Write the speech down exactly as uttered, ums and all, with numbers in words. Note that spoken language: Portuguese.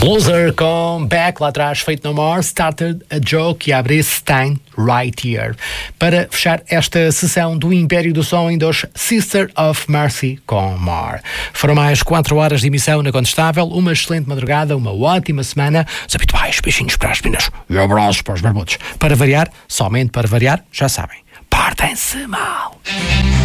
Loser com Back, lá atrás, Fate No More, Started a Joke e a abrir Stein Right Here. Para fechar esta sessão do Império do Som, ainda hoje Sister of Mercy com More. Foram mais quatro horas de emissão na Contestável, uma excelente madrugada, uma ótima semana, os habituais beijinhos para as meninas e abraços para os barbudos. Para variar, somente para variar, já sabem, portem-se mal.